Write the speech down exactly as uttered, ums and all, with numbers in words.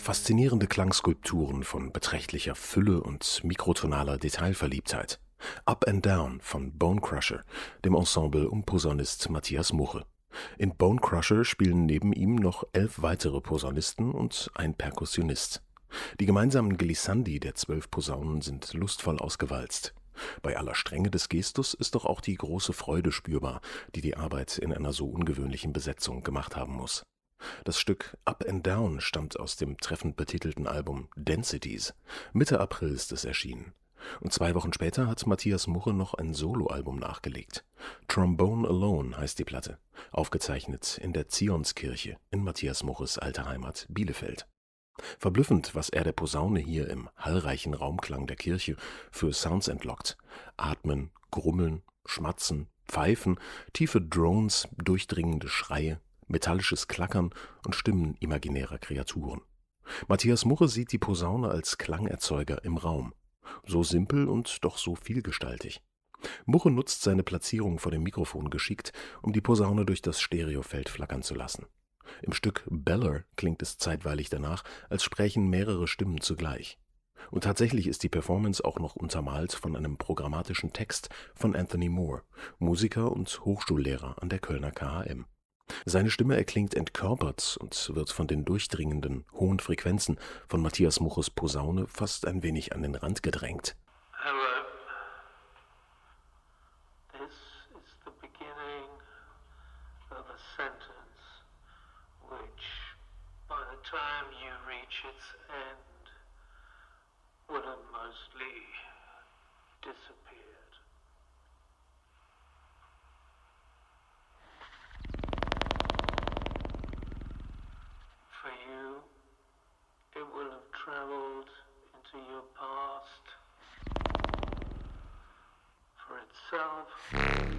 Faszinierende Klangskulpturen von beträchtlicher Fülle und mikrotonaler Detailverliebtheit. Up and Down von Bone Crusher, dem Ensemble um Posaunist Matthias Muche. In Bone Crusher spielen neben ihm noch elf weitere Posaunisten und ein Perkussionist. Die gemeinsamen Glissandi der zwölf Posaunen sind lustvoll ausgewalzt. Bei aller Strenge des Gestus ist doch auch die große Freude spürbar, die die Arbeit in einer so ungewöhnlichen Besetzung gemacht haben muss. Das Stück Up and Down stammt aus dem treffend betitelten Album Densities. Mitte April ist es erschienen. Und zwei Wochen später hat Matthias Muche noch ein Soloalbum nachgelegt. Trombone Alone heißt die Platte, aufgezeichnet in der Zionskirche in Matthias Muches alter Heimat Bielefeld. Verblüffend, was er der Posaune hier im hallreichen Raumklang der Kirche für Sounds entlockt. Atmen, Grummeln, Schmatzen, Pfeifen, tiefe Drones, durchdringende Schreie, metallisches Klackern und Stimmen imaginärer Kreaturen. Matthias Muche sieht die Posaune als Klangerzeuger im Raum. So simpel und doch so vielgestaltig. Muche nutzt seine Platzierung vor dem Mikrofon geschickt, um die Posaune durch das Stereofeld flackern zu lassen. Im Stück Beller klingt es zeitweilig danach, als sprächen mehrere Stimmen zugleich. Und tatsächlich ist die Performance auch noch untermalt von einem programmatischen Text von Anthony Moore, Musiker und Hochschullehrer an der Kölner K H M. Seine Stimme erklingt entkörpert und wird von den durchdringenden, hohen Frequenzen von Matthias Muches Posaune fast ein wenig an den Rand gedrängt. Hello. This is the beginning of a sentence which, by the time you reach its end, would have mostly disappeared. For you, it will have traveled into your past. For itself,